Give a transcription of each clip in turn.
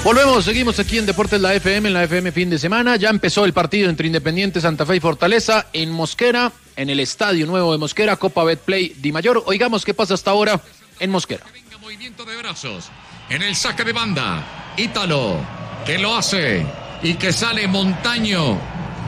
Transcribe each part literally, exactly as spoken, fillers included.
Volvemos, seguimos aquí en Deportes La F M, en la F M fin de semana. Ya empezó el partido entre Independiente Santa Fe y Fortaleza en Mosquera, en el Estadio Nuevo de Mosquera, Copa Betplay Di Mayor. Oigamos qué pasa hasta ahora en Mosquera. Venga, movimiento de brazos en el saque de banda. Ítalo, que lo hace y que sale Montaño,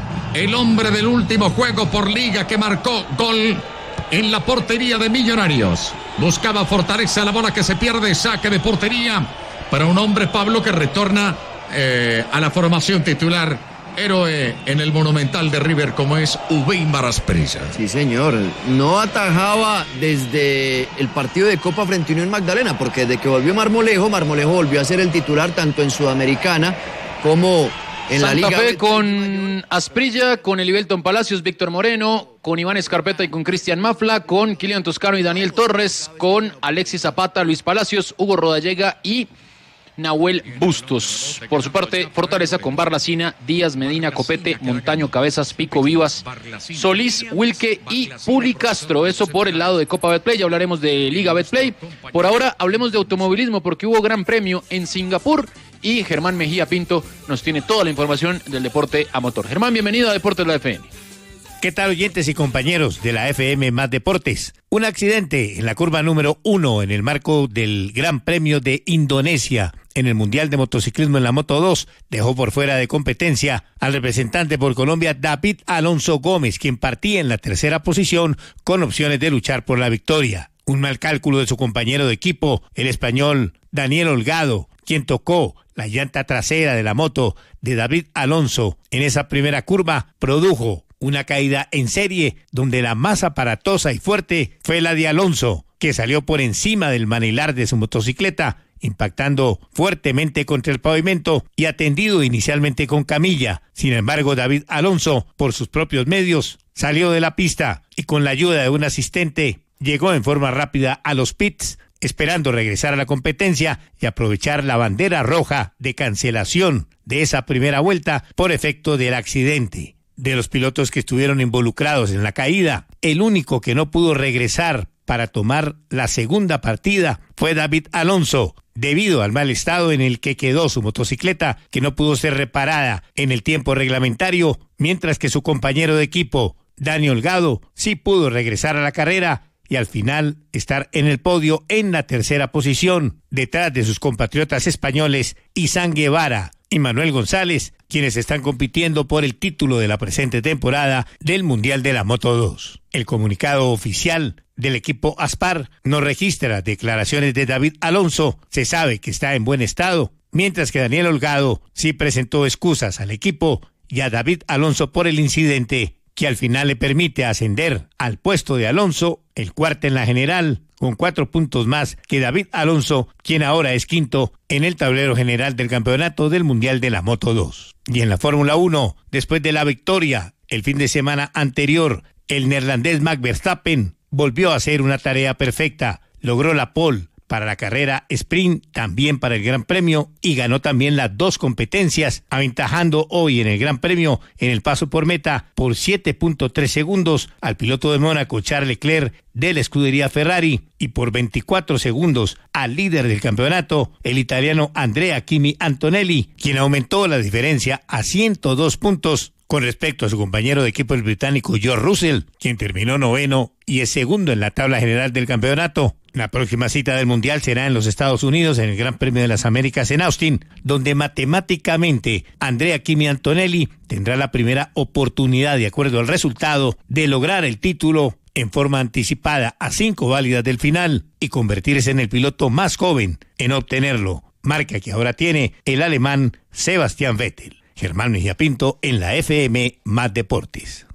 el hombre del último juego por liga que marcó gol en la portería de Millonarios. Buscaba Fortaleza, la bola que se pierde, saque de portería para un hombre, Pablo, que retorna eh, a la formación titular, héroe en el Monumental de River como es Uweimar Asprilla. Sí, señor, no atajaba desde el partido de Copa frente a Unión Magdalena, porque desde que volvió Marmolejo, Marmolejo volvió a ser el titular tanto en Sudamericana como en Santa la Liga. Fe Betplay con Asprilla, con Elivelton Palacios, Víctor Moreno, con Iván Escarpeta y con Cristian Mafla, con Kilian Toscano y Daniel Torres, con Alexis Zapata, Luis Palacios, Hugo Rodallega y Nahuel Bustos. Por su parte, Fortaleza con Barlacina, Díaz, Medina, Copete, Montaño, Cabezas, Pico, Vivas, Solís, Wilke y Puli Castro. Eso por el lado de Copa Betplay. Ya hablaremos de Liga Betplay. Por ahora hablemos de automovilismo porque hubo gran premio en Singapur y Germán Mejía Pinto nos tiene toda la información del deporte a motor. Germán, bienvenido a Deportes La F M. ¿Qué tal, oyentes y compañeros de la F M Más Deportes? Un accidente en la curva número uno en el marco del Gran Premio de Indonesia en el Mundial de Motociclismo en la Moto dos dejó por fuera de competencia al representante por Colombia David Alonso Gómez, quien partía en la tercera posición con opciones de luchar por la victoria. Un mal cálculo de su compañero de equipo, el español Daniel Holgado, quien tocó la llanta trasera de la moto de David Alonso en esa primera curva, produjo una caída en serie donde la más aparatosa y fuerte fue la de Alonso, que salió por encima del manilar de su motocicleta, impactando fuertemente contra el pavimento y atendido inicialmente con camilla. Sin embargo, David Alonso, por sus propios medios, salió de la pista y con la ayuda de un asistente llegó en forma rápida a los pits, esperando regresar a la competencia y aprovechar la bandera roja de cancelación de esa primera vuelta por efecto del accidente. De los pilotos que estuvieron involucrados en la caída, el único que no pudo regresar para tomar la segunda partida fue David Alonso, debido al mal estado en el que quedó su motocicleta, que no pudo ser reparada en el tiempo reglamentario, mientras que su compañero de equipo, Dani Holgado, sí pudo regresar a la carrera y al final estar en el podio en la tercera posición, detrás de sus compatriotas españoles Izan Guevara y Manuel González, quienes están compitiendo por el título de la presente temporada del Mundial de la Moto dos. El comunicado oficial del equipo Aspar no registra declaraciones de David Alonso, se sabe que está en buen estado, mientras que Daniel Holgado sí presentó excusas al equipo y a David Alonso por el incidente, que al final le permite ascender al puesto de Alonso, el cuarto en la general, con cuatro puntos más que David Alonso, quien ahora es quinto en el tablero general del campeonato del Mundial de la Moto dos. Y en la Fórmula uno, después de la victoria el fin de semana anterior, el neerlandés Max Verstappen volvió a hacer una tarea perfecta, logró la pole para la carrera sprint, también para el Gran Premio, y ganó también las dos competencias, aventajando hoy en el Gran Premio en el paso por meta por siete punto tres segundos al piloto de Mónaco Charles Leclerc de la escudería Ferrari y por veinticuatro segundos al líder del campeonato, el italiano Andrea Kimi Antonelli, quien aumentó la diferencia a ciento dos puntos con respecto a su compañero de equipo el británico George Russell, quien terminó noveno y es segundo en la tabla general del campeonato. La próxima cita del Mundial será en los Estados Unidos, en el Gran Premio de las Américas en Austin, donde matemáticamente Andrea Kimi Antonelli tendrá la primera oportunidad, de acuerdo al resultado, de lograr el título en forma anticipada a cinco válidas del final y convertirse en el piloto más joven en obtenerlo, marca que ahora tiene el alemán Sebastián Vettel. Germán Mejía Pinto en la F M Más Deportes.